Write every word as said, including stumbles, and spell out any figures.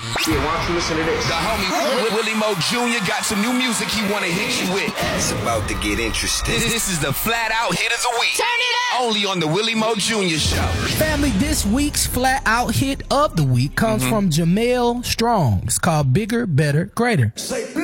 Yeah, why don't you listen to this? The homie Willie Mo Junior got some new music he wanna hit you with. It's about to get interesting. This, this is the Flat Out Hit of the Week. Turn it up! Only on the Willie Mo Junior Show. Family, this week's Flat Out Hit of the Week comes mm-hmm. from Jamel Strong. It's called Bigger, Better, Greater. Say